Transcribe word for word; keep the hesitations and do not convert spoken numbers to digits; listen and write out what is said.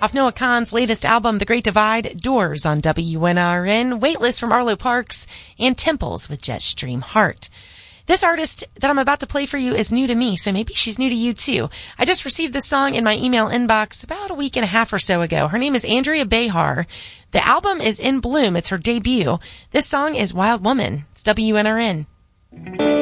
Off Noah Kahan's latest album, The Great Divide, Doors on W N R N, Weightless from Arlo Parks, and Temples with Jetstream Heart. This artist that I'm about to play for you is new to me, so maybe she's new to you too. I just received this song in my email inbox about a week and a half or so ago. Her name is Andrea Behar. The album is In Bloom. It's her debut. This song is Wild Woman. It's W N R N.